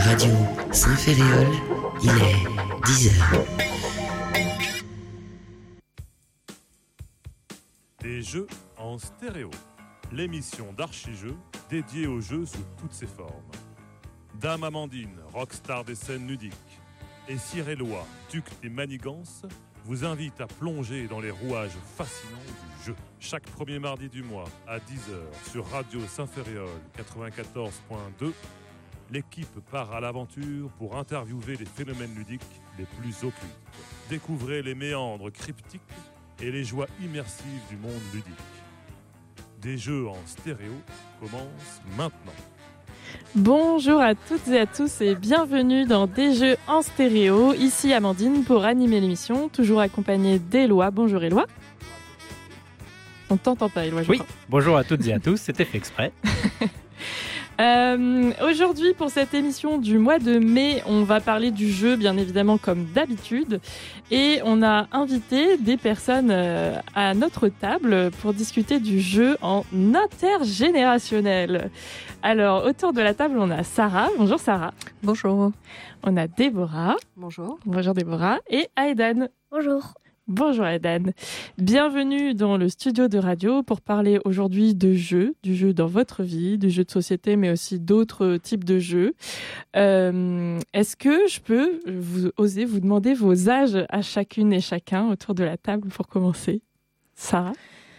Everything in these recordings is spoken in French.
Radio Saint-Féréol, il est 10h. Des jeux en stéréo. L'émission d'Archijeux dédiée aux jeux sous toutes ses formes. Dame Amandine, rockstar des scènes ludiques, et Cyrellois, duc des manigances, vous invite à plonger dans les rouages fascinants du jeu. Chaque premier mardi du mois à 10h sur Radio Saint-Féréol 94.2, l'équipe part à l'aventure pour interviewer les phénomènes ludiques les plus occultes. Découvrez les méandres cryptiques et les joies immersives du monde ludique. Des jeux en stéréo commencent maintenant. Bonjour à toutes et à tous et bienvenue dans Des jeux en stéréo. Ici Amandine pour animer l'émission, toujours accompagnée d'Éloi. Bonjour Éloi. On t'entend pas Éloi, je Oui, crois. bonjour à toutes et à tous, c'était fait exprès. Aujourd'hui, pour cette émission du mois de mai, on va parler du jeu, bien évidemment, comme d'habitude. Et on a invité des personnes à notre table pour discuter du jeu en intergénérationnel. Alors, autour de la table, on a Sarah. Bonjour Sarah. Bonjour. On a Déborah. Bonjour. Bonjour Déborah. Et Aïdan. Bonjour. Bonjour Aïdan. Bienvenue dans le studio de radio pour parler aujourd'hui de jeux, du jeu dans votre vie, du jeu de société, mais aussi d'autres types de jeux. Est-ce que je peux oser vous demander vos âges à chacune et chacun autour de la table pour commencer? Sarah?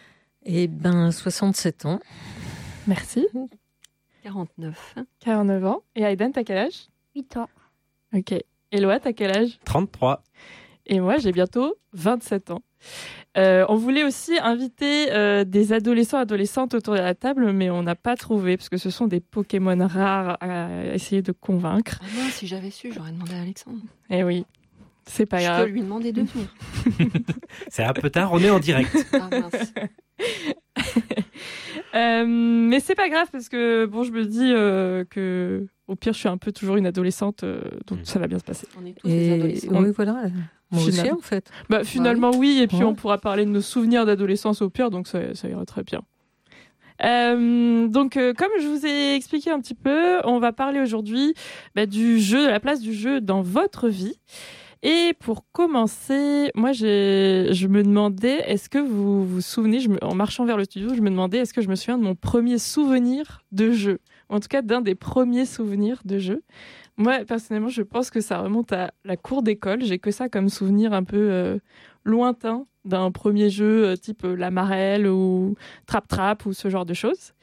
67 ans. Merci. 49. 49 ans. Et Aïdan, t'as quel âge? 8 ans. Ok. Éloi, t'as quel âge? 33. Et moi, j'ai bientôt 27 ans. On voulait aussi inviter des adolescents et adolescentes autour de la table, mais on n'a pas trouvé, parce que ce sont des Pokémon rares à essayer de convaincre. Ah non, si j'avais su, j'aurais demandé à Alexandre. Eh oui, c'est pas Je grave. peux lui demander de venir. C'est un peu tard, on est en direct. Ah mince. Mais c'est pas grave, parce que bon, je me dis que au pire, je suis un peu toujours une adolescente, donc ça va bien se passer. On est tous des adolescents. Oui, voilà. Moi aussi, en fait. Bah, finalement, oui, et puis Ouais. on pourra parler de nos souvenirs d'adolescence au pire, donc ça ira très bien. Donc, comme je vous ai expliqué un petit peu, on va parler aujourd'hui du jeu, de la place du jeu dans votre vie. Et pour commencer, moi, je me demandais, est-ce que vous vous souvenez, en marchant vers le studio, je me demandais, est-ce que je me souviens de mon premier souvenir de jeu, ou en tout cas d'un des premiers souvenirs de jeu. Moi, personnellement, je pense que ça remonte à la cour d'école. J'ai que ça comme souvenir un peu lointain d'un premier jeu type La Marelle ou Trap-Trap ou ce genre de choses.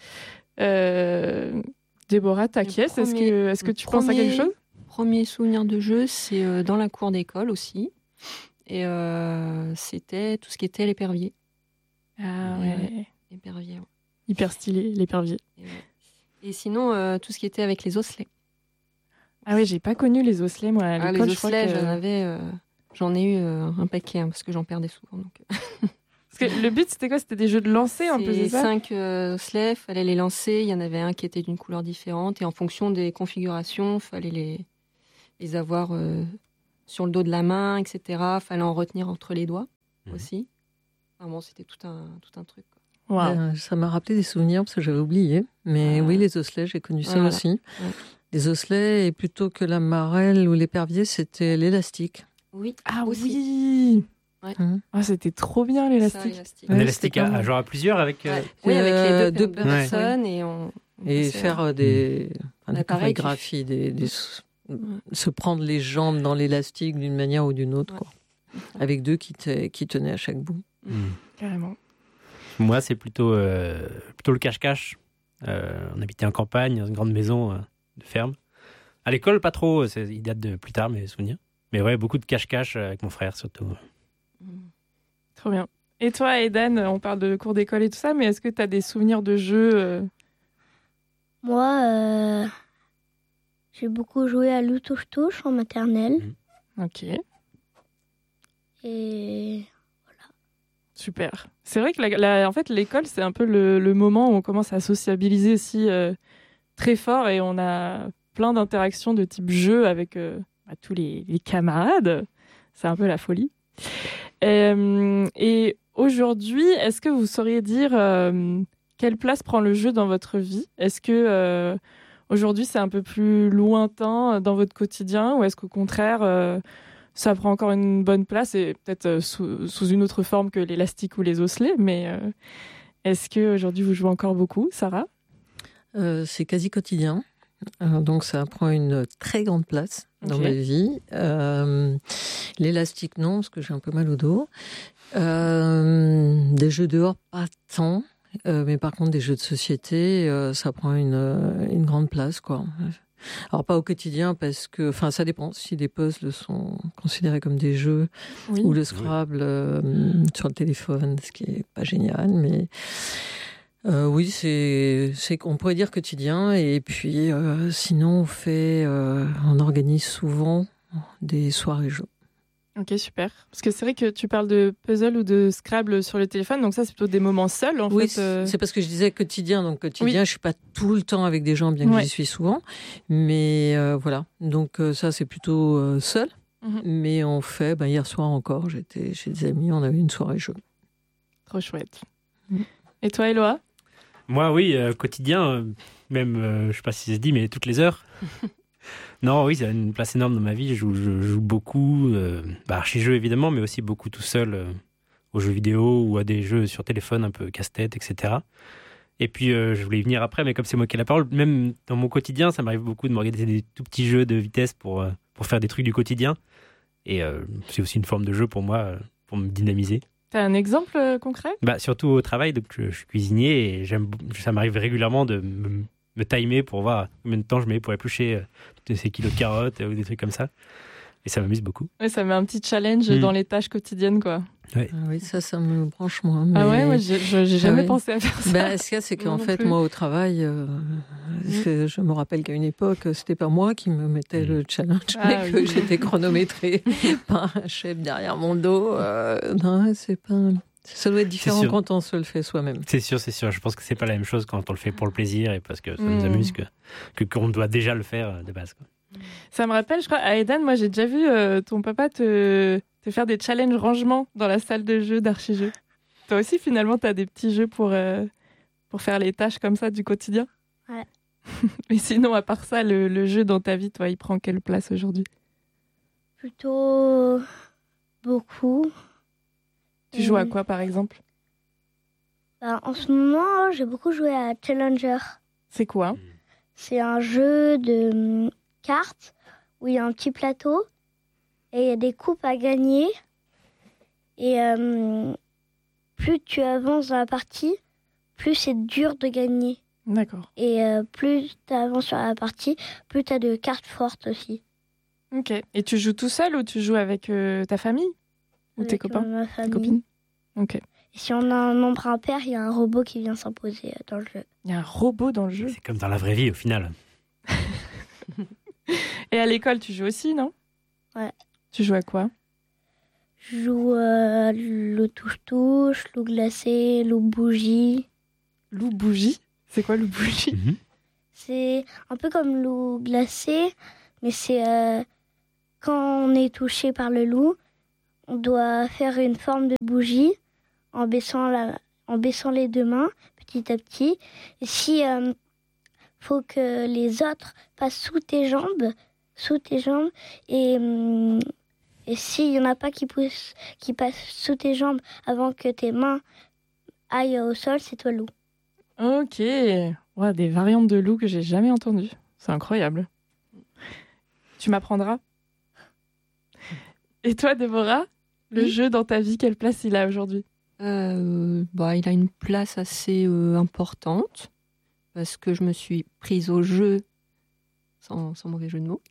Déborah, t'inquiète, est-ce que tu penses à quelque chose? Premier souvenir de jeu, c'est dans la cour d'école aussi. Et c'était tout ce qui était l'épervier. Ah ouais. L'épervier, ouais. Hyper stylé, l'épervier. Et sinon, tout ce qui était avec les osselets. Ah oui, j'ai pas connu les osselets, moi, à l'école. Les osselets, j'en ai eu un paquet, parce que j'en perdais souvent. Donc. Parce que le but, c'était quoi? C'était des jeux de lancer, un peu, c'est ça? 5 osselets, fallait les lancer. Il y en avait un qui était d'une couleur différente. Et en fonction des configurations, fallait les avoir sur le dos de la main, etc. Fallait en retenir entre les doigts aussi. Enfin bon, c'était tout un truc, quoi. Wow. Ça m'a rappelé des souvenirs parce que j'avais oublié. Mais oui, les osselets, j'ai connu ça aussi. Ouais. Les osselets, et plutôt que la marelle ou l'épervier, c'était l'élastique. Oui. Ah aussi. Oui. Ouais. Ah, c'était trop bien l'élastique. Un élastique à jouer à plusieurs avec. Oui, avec les deux personnes et faire des chorégraphies, se prendre les jambes dans l'élastique d'une manière ou d'une autre, quoi. Avec deux qui tenaient à chaque bout. Carrément. Moi, c'est plutôt le cache-cache. On habitait en campagne, dans une grande maison de ferme. À l'école, pas trop. Il date de plus tard, mes souvenirs. Mais ouais, beaucoup de cache-cache avec mon frère, surtout. Trop bien. Et toi, Aïdan, on parle de cours d'école et tout ça, mais est-ce que tu as des souvenirs de jeux Moi, j'ai beaucoup joué à Loup-Touche-Touche en maternelle. Ok. Et... Super. C'est vrai que en fait, l'école, c'est un peu le moment où on commence à sociabiliser aussi très fort et on a plein d'interactions de type jeu avec tous les camarades. C'est un peu la folie. Et aujourd'hui, est-ce que vous sauriez dire quelle place prend le jeu dans votre vie? Est-ce que aujourd'hui c'est un peu plus lointain dans votre quotidien, ou est-ce qu'au contraire ça prend encore une bonne place, et peut-être sous une autre forme que l'élastique ou les osselets, mais est-ce qu'aujourd'hui vous jouez encore beaucoup, Sarah ? C'est quasi quotidien, donc ça prend une très grande place dans ma vie. L'élastique, non, parce que j'ai un peu mal au dos. Des jeux dehors, pas tant, mais par contre des jeux de société, ça prend une grande place, quoi. Alors pas au quotidien, parce que, enfin, ça dépend si les puzzles sont considérés comme des jeux, ou le Scrabble sur le téléphone, ce qui est pas génial, mais oui, c'est on pourrait dire quotidien. Et puis sinon on organise souvent des soirées jeux. Ok, super. Parce que c'est vrai que tu parles de puzzle ou de Scrabble sur le téléphone, donc ça, c'est plutôt des moments seuls, en fait. Oui, c'est parce que je disais quotidien. Donc, quotidien, je suis pas tout le temps avec des gens, bien que j'y suis souvent. Mais voilà. Donc, ça, c'est plutôt seul. Mais on fait, hier soir encore, j'étais chez des amis, on avait une soirée jeu. Trop chouette. Et toi, Éloi ? Moi, oui, quotidien, même, je sais pas si ça se dit, mais toutes les heures. Non, oui, ça a une place énorme dans ma vie. Je joue beaucoup, archi-jeux évidemment, mais aussi beaucoup tout seul aux jeux vidéo ou à des jeux sur téléphone un peu casse-tête, etc. Et puis, je voulais y venir après, mais comme c'est moi qui ai la parole, même dans mon quotidien, ça m'arrive beaucoup de m'organiser des tout petits jeux de vitesse pour faire des trucs du quotidien. Et c'est aussi une forme de jeu pour moi, pour me dynamiser. T'as un exemple concret ? Surtout au travail, donc je suis cuisinier et ça m'arrive régulièrement de me timer pour voir combien de temps je mets pour éplucher ces kilos de carottes ou des trucs comme ça. Et ça m'amuse beaucoup. Ouais, ça met un petit challenge dans les tâches quotidiennes, quoi. Ouais. Ah oui, ça me branche moins. Mais... Ah ouais, moi, j'ai jamais pensé à faire ça. Ce qu'il y a, c'est qu'en fait, moi, au travail, je me rappelle qu'à une époque, c'était pas moi qui me mettais le challenge, mais que j'étais chronométrée par un chef derrière mon dos. Non, c'est pas... Ça doit être différent quand on se le fait soi-même. C'est sûr. Je pense que c'est pas la même chose quand on le fait pour le plaisir et parce que ça nous amuse qu'on doit déjà le faire de base, quoi. Ça me rappelle, je crois, à Eden, moi j'ai déjà vu ton papa te faire des challenges rangement dans la salle de jeu d'archi-jeux. Toi aussi, finalement, t'as des petits jeux pour faire les tâches comme ça du quotidien ? Ouais. Mais sinon, à part ça, le jeu dans ta vie, toi, il prend quelle place aujourd'hui ? Plutôt beaucoup. Tu joues à quoi, par exemple ? En ce moment, j'ai beaucoup joué à Challenger. C'est quoi ? C'est un jeu de cartes où il y a un petit plateau et il y a des coupes à gagner. Et plus tu avances dans la partie, plus c'est dur de gagner. D'accord. Et plus tu avances sur la partie, plus tu as de cartes fortes aussi. Ok. Et tu joues tout seul ou tu joues avec ta famille ? Ou tes copains, ma famille. Tes copines ? Ok. Et si on a un nombre impair, il y a un robot qui vient s'imposer dans le jeu. Il y a un robot dans le jeu ? C'est comme dans la vraie vie, au final. Et à l'école, tu joues aussi, non ? Ouais. Tu joues à quoi ? Je joue loup touche-touche, loup glacé, loup bougie. Loup bougie ? C'est quoi loup bougie ? C'est un peu comme loup glacé, mais c'est quand on est touché par le loup, on doit faire une forme de bougie en baissant les deux mains petit à petit. Et si faut que les autres passent sous tes jambes, et s'il y en a pas qui passent sous tes jambes avant que tes mains aillent au sol, c'est toi le loup. Ok. Ouais, des variantes de loup que j'ai jamais entendues. C'est incroyable. Tu m'apprendras. Et toi, Déborah ? Le jeu dans ta vie, quelle place il a aujourd'hui ? Il a une place assez importante parce que je me suis prise au jeu, sans mauvais jeu de mots.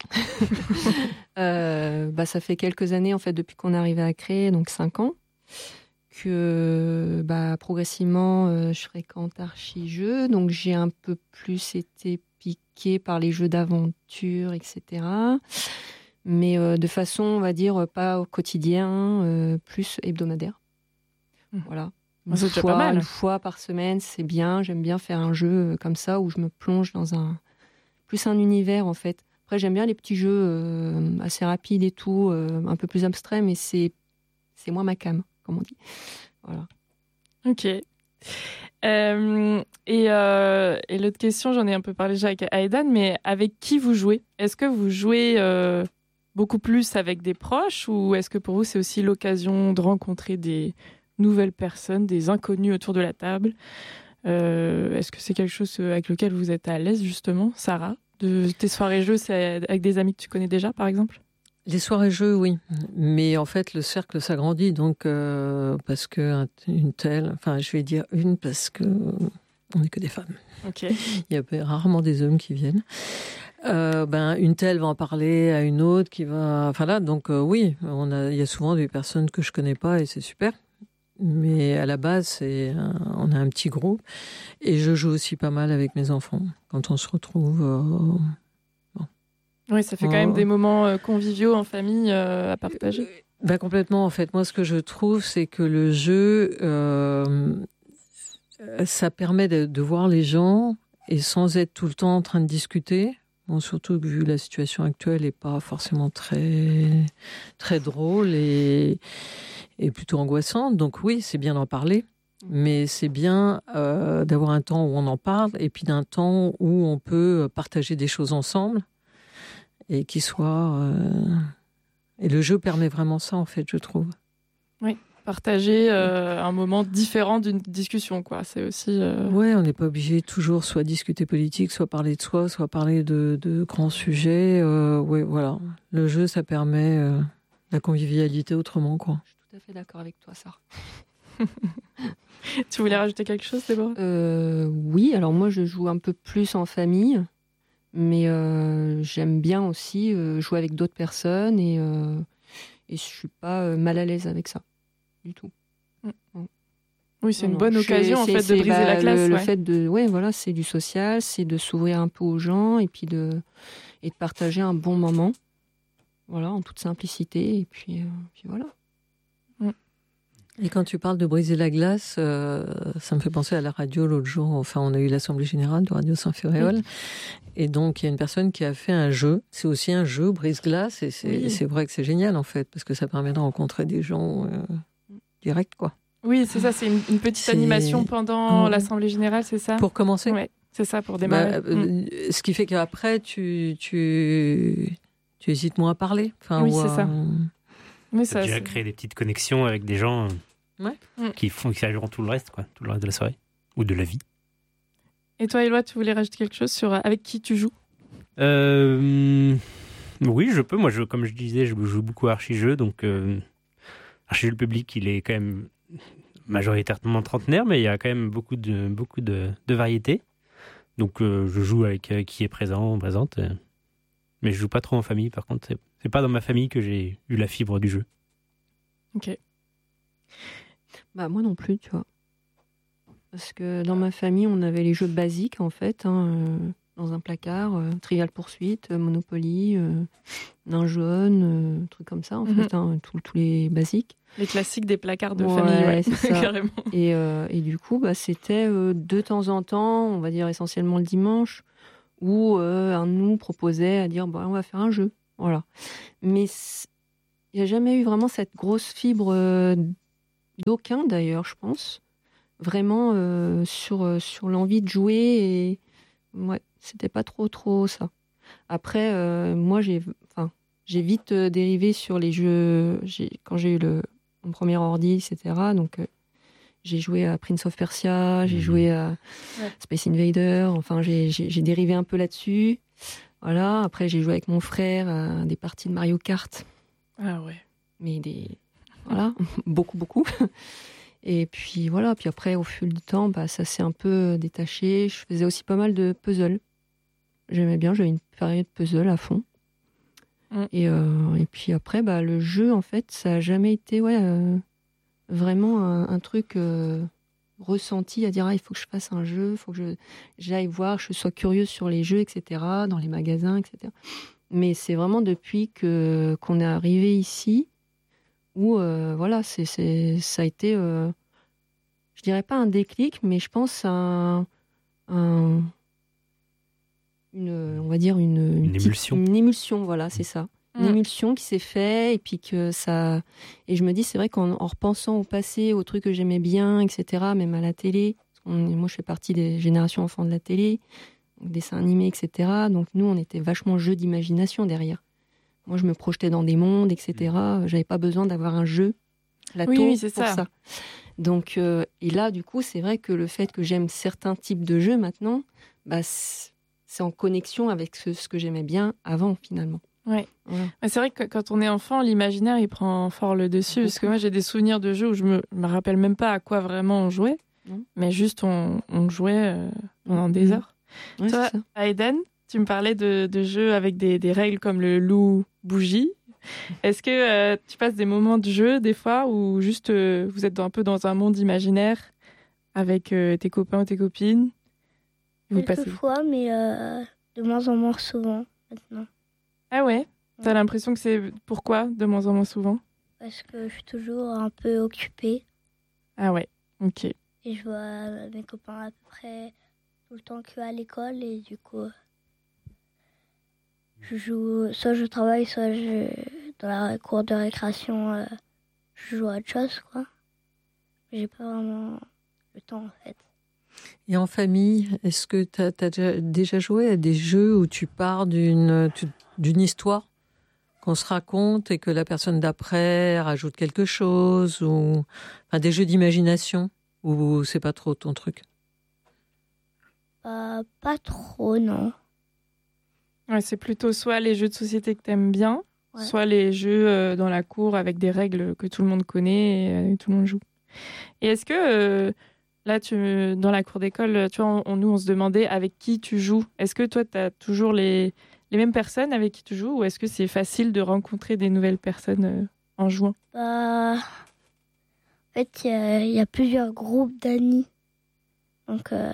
Ça fait quelques années, en fait, depuis qu'on est arrivé à créer, donc 5 ans, que progressivement, je fréquente Archi-Jeux. Donc j'ai un peu plus été piquée par les jeux d'aventure, etc. Mais de façon, on va dire, pas au quotidien, plus hebdomadaire. Voilà. Une fois par semaine, c'est bien. J'aime bien faire un jeu comme ça où je me plonge dans un univers, en fait. Après, j'aime bien les petits jeux assez rapides et tout, un peu plus abstraits, mais c'est moins ma came, comme on dit. Voilà. Ok. Et l'autre question, j'en ai un peu parlé déjà avec Aedan, mais avec qui vous jouez ? Est-ce que vous jouez beaucoup plus avec des proches ou est-ce que pour vous c'est aussi l'occasion de rencontrer des nouvelles personnes, des inconnus autour de la table ? Est-ce que c'est quelque chose avec lequel vous êtes à l'aise justement, Sarah ? Tes soirées jeux, c'est avec des amis que tu connais déjà par exemple ? Les soirées jeux, oui. Mais en fait, le cercle s'agrandit. Donc, parce que une telle, enfin, je vais dire une parce que on n'est que des femmes. Ok. Il y a rarement des hommes qui viennent. Une telle va en parler à une autre qui va. Enfin là, donc oui, il y a souvent des personnes que je connais pas et c'est super. Mais à la base, on a un petit groupe et je joue aussi pas mal avec mes enfants quand on se retrouve. Oui, ça fait quand même des moments conviviaux en famille à partager. Complètement, en fait. Moi, ce que je trouve, c'est que le jeu, ça permet de voir les gens et sans être tout le temps en train de discuter. Bon, surtout que vu la situation actuelle n'est pas forcément très, très drôle et plutôt angoissante. Donc oui, c'est bien d'en parler. Mais c'est bien d'avoir un temps où on en parle et puis d'un temps où on peut partager des choses ensemble. Et qui soit... Et le jeu permet vraiment ça, en fait, je trouve. Oui, partager un moment différent d'une discussion, quoi. C'est aussi... Oui, on n'est pas obligé toujours soit discuter politique, soit parler de soi, soit parler de grands sujets. Oui, voilà. Le jeu, ça permet la convivialité autrement, quoi. Je suis tout à fait d'accord avec toi, Sarah. Tu voulais rajouter quelque chose, Déborah ? Oui, alors moi, je joue un peu plus en famille. Mais j'aime bien aussi jouer avec d'autres personnes et je suis pas mal à l'aise avec ça du tout. Oui, c'est une bonne occasion en fait de briser la glace. Le fait de, voilà, c'est du social, c'est de s'ouvrir un peu aux gens et puis de partager un bon moment, voilà, en toute simplicité et puis voilà. Et quand tu parles de briser la glace, ça me fait penser à la radio l'autre jour. Enfin, on a eu l'Assemblée Générale de Radio Saint-Féréol. Oui. Et donc, il y a une personne qui a fait un jeu. C'est aussi un jeu brise-glace. Et c'est vrai que c'est génial, en fait, parce que ça permet de rencontrer des gens direct, quoi. Oui, c'est ça. C'est une petite animation pendant l'Assemblée Générale, c'est ça ? Pour commencer ? Oui, c'est ça, pour démarrer. Ce qui fait qu'après, tu hésites moins à parler. Enfin, oui, c'est ça. Mais ça a déjà créé des petites connexions avec des gens qui agiront tout le reste de la soirée ou de la vie. Et toi, Éloi, tu voulais rajouter quelque chose sur avec qui tu joues ? Oui, je peux. Moi, comme je disais, je joue beaucoup à Archijeux. Donc, Archijeux, le public, il est quand même majoritairement trentenaire, mais il y a quand même beaucoup de variétés. Donc, je joue avec qui est présente. Mais je joue pas trop en famille, par contre. C'est pas dans ma famille que j'ai eu la fibre du jeu. Ok. Moi non plus, tu vois. Parce que dans ma famille, on avait les jeux basiques, en fait, dans un placard, Trivial Poursuite, Monopoly, Nain jaune, trucs comme ça, en fait, tous les basiques. Les classiques des placards de famille, c'est ça. Carrément. Et du coup, c'était de temps en temps, on va dire essentiellement le dimanche, où un de nous proposait à dire on va faire un jeu, voilà. Mais il n'y a jamais eu vraiment cette grosse fibre d'aucun d'ailleurs, je pense, vraiment sur l'envie de jouer et c'était pas trop ça. Après, moi j'ai vite dérivé sur les jeux. Quand j'ai eu mon premier ordi, etc. Donc j'ai joué à Prince of Persia, j'ai joué à Space Invader, enfin j'ai dérivé un peu là-dessus. Voilà, après j'ai joué avec mon frère à des parties de Mario Kart. Ah ouais. Mais voilà, beaucoup. Et puis voilà, puis après au fil du temps, ça s'est un peu détaché. Je faisais aussi pas mal de puzzles. J'aimais bien, j'avais une période puzzle à fond. Et puis après, le jeu, en fait, ça a jamais été vraiment un truc ressenti à dire il faut que je fasse un jeu, il faut que j'aille voir, je sois curieuse sur les jeux, etc., dans les magasins, etc. Mais c'est vraiment depuis qu'on est arrivé ici où ça a été, je dirais pas un déclic, mais je pense on va dire une émulsion. Une émulsion, voilà, c'est ça. une émulsion qui s'est faite et puis que ça. Et je me dis, c'est vrai qu'en repensant au passé, aux trucs que j'aimais bien, etc., même à la télé, moi je fais partie des générations enfants de la télé, dessins animés, etc. Donc nous, on était vachement jeu d'imagination derrière. Moi, je me projetais dans des mondes, etc. J'avais pas besoin d'avoir un jeu plateau c'est pour ça. Donc, et là, du coup, c'est vrai que le fait que j'aime certains types de jeux maintenant, bah, c'est en connexion avec ce que j'aimais bien avant, finalement. Ouais. Voilà. C'est vrai que quand on est enfant, l'imaginaire, il prend fort le dessus. Parce que moi, j'ai des souvenirs de jeux où je me rappelle même pas à quoi vraiment on jouait. Mais juste, on jouait pendant des heures. Ouais, Toi, c'est ça. Aiden, tu me parlais de jeux avec des règles comme le loup bougie. Est-ce que tu passes des moments de jeu, des fois, où juste vous êtes un peu dans un monde imaginaire avec tes copains ou tes copines? Vous passez... Quelquefois, mais de moins en moins souvent maintenant. Ah ouais? T'as l'impression que c'est... Pourquoi de moins en moins souvent? Parce que je suis toujours un peu occupée. Ah ouais, ok. Et je vois mes copains à peu près tout le temps qu'à l'école. Et du coup, je joue... Soit je travaille, soit dans la cour de récréation, je joue à autre chose, quoi. J'ai pas vraiment le temps, en fait. Et en famille, est-ce que tu as déjà joué à des jeux où tu pars d'une histoire qu'on se raconte et que la personne d'après rajoute quelque chose, ou enfin, des jeux d'imagination, ou c'est pas trop ton truc? Pas trop, non. Ouais, c'est plutôt soit les jeux de société que t'aimes bien, soit les jeux dans la cour avec des règles que tout le monde connaît et tout le monde joue. Et est-ce que... Là, dans la cour d'école, tu vois, nous, on se demandait avec qui tu joues. Est-ce que toi, tu as toujours les mêmes personnes avec qui tu joues, ou est-ce que c'est facile de rencontrer des nouvelles personnes en jouant? En fait, il y a plusieurs groupes d'amis. Donc, je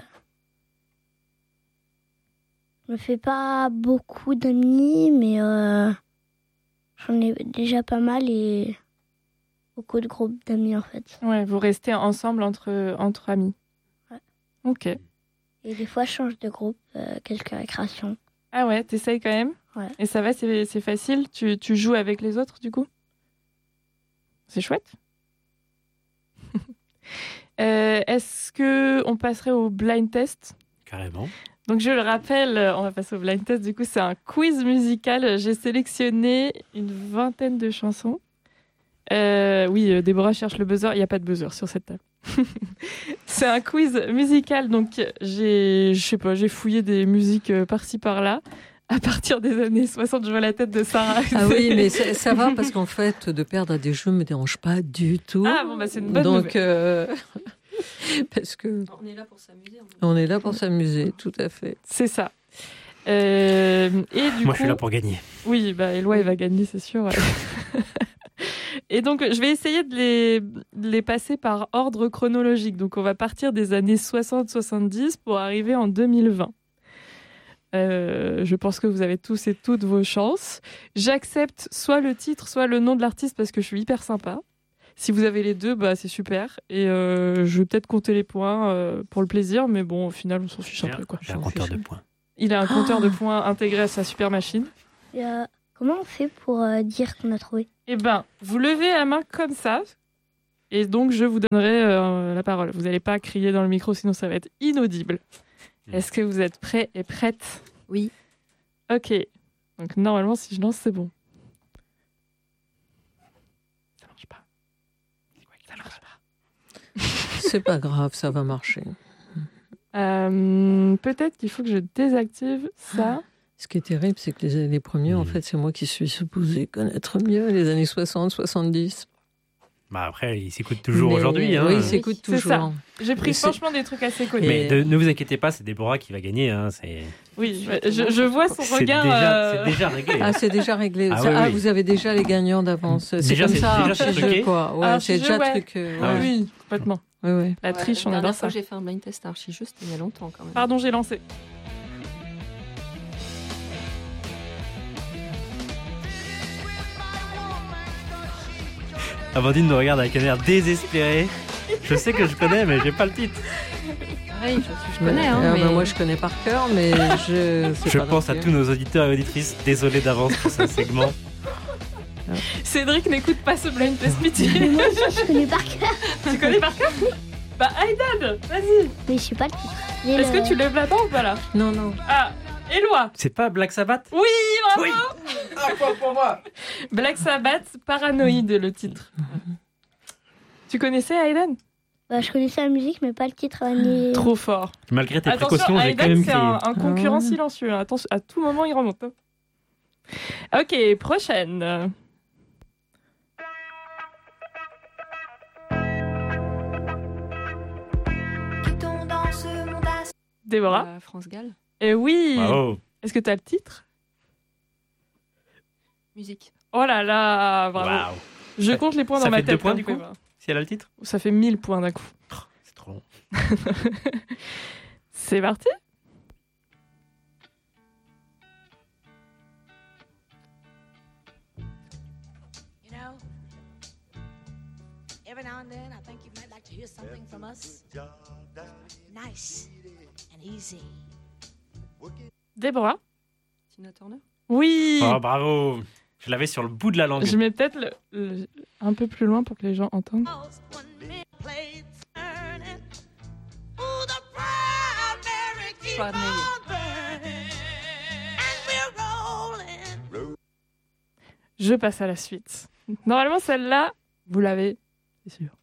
me fais pas beaucoup d'amis, mais j'en ai déjà pas mal et... beaucoup de groupes d'amis, en fait. Ouais, vous restez ensemble entre amis. Ouais. Ok. Et des fois, je change de groupe, quelques récréations. Ah ouais, t'essayes quand même? Ouais. Et ça va, c'est facile? Tu joues avec les autres, du coup? C'est chouette. Est-ce qu'on passerait au blind test? Carrément. Donc, je le rappelle, on va passer au blind test. Du coup, c'est un quiz musical. J'ai sélectionné une vingtaine de chansons. Oui, Déborah cherche le buzzer. Il n'y a pas de buzzer sur cette table. C'est un quiz musical. Donc, j'ai fouillé des musiques par-ci, par-là. À partir des années 60, je vois la tête de Sarah. Ah oui, mais ça va, parce qu'en fait, de perdre à des jeux ne me dérange pas du tout. Ah bon, bah c'est une bonne nouvelle. Parce que... On est là pour s'amuser. On est là pour s'amuser, tout à fait. C'est ça. Et du Moi, coup, je suis là pour gagner. Oui, bah, Éloi, il va gagner, c'est sûr. Et donc, je vais essayer de les passer par ordre chronologique. Donc, on va partir des années 60-70 pour arriver en 2020. Je pense que vous avez tous et toutes vos chances. J'accepte soit le titre, soit le nom de l'artiste parce que je suis hyper sympa. Si vous avez les deux, bah, c'est super. Et je vais peut-être compter les points pour le plaisir, mais bon, au final, on s'en fiche un peu, quoi. J'ai un compteur de points. Il a un compteur de points intégré à sa super machine. Comment on fait pour dire qu'on a trouvé? Eh ben, vous levez la main comme ça, et donc je vous donnerai la parole. Vous n'allez pas crier dans le micro, sinon ça va être inaudible. Est-ce que vous êtes prêts et prêtes? Oui. Ok. Donc normalement, si je lance, c'est bon. Ça marche pas. C'est quoi que ça marche pas? C'est pas grave, ça va marcher. Peut-être qu'il faut que je désactive ça. Ce qui est terrible, c'est que les premiers, en fait, c'est moi qui suis supposée connaître mieux les années 60, 70. Bah après, ils s'écoutent toujours Mais aujourd'hui. Hein. Oui, ils s'écoutent C'est toujours. ça. J'ai pris franchement des trucs assez connus. Mais ne vous inquiétez pas, c'est Déborah qui va gagner. Hein. Oui, je vois son regard. C'est déjà réglé. Ah, c'est déjà réglé. Ah, Ah, oui. vous avez déjà les gagnants d'avance. C'est Déjà, comme c'est ça, déjà chez truqué. eux, quoi. Ouais, c'est déjà ouais. truc. Ah, Oui, complètement. Oui, oui. La triche, on La adore dernière fois ça. que j'ai fait un blind test à Archijeux, c'était il y a longtemps quand même. Pardon, j'ai lancé. Amandine nous regarde avec un air désespéré. Je sais que je connais, mais j'ai pas le titre. Pareil, je connais, hein, mais... Moi, je connais par cœur, mais Je pense à tous nos auditeurs et auditrices. Désolé d'avance pour ce segment. Cédric n'écoute pas ce blind test Mais pitié. moi aussi, je connais par cœur. Tu connais par cœur? Bah Aïdan, vas-y. Mais je sais pas le titre. Est-ce que tu lèves la main ou pas là? Non. Ah, Éloi. C'est pas Black Sabbath? Oui, bravo. Oui. Un point pour moi. Black Sabbath, Paranoïde, le titre. Tu connaissais Aïdan? Bah, je connaissais la musique, mais pas le titre. Ni... Trop fort. Malgré tes Attention, précautions, j'ai quand Aïdan, même c'est crié. un concurrent silencieux. Hein. Attention, à tout moment, il remonte. Ok, prochaine. Déborah. France Gall. Eh oui. Bravo. Est-ce que tu as le titre? Musique. Oh là là, bravo. Waouh. Je compte les points Ça dans ma fait tête. 2 points, hein, du vous coup pouvez voir. Si elle a le titre? Ça fait 1000 points d'un coup. C'est trop long. C'est parti. You know, every now and then I think you might like to hear something from us. Nice and easy. Déborah. Tina Turner. Oui. Oh, bravo. Je l'avais sur le bout de la langue. Je mets peut-être un peu plus loin pour que les gens entendent. Proud Mary. Je passe à la suite. Normalement, celle-là, vous l'avez, c'est sûr.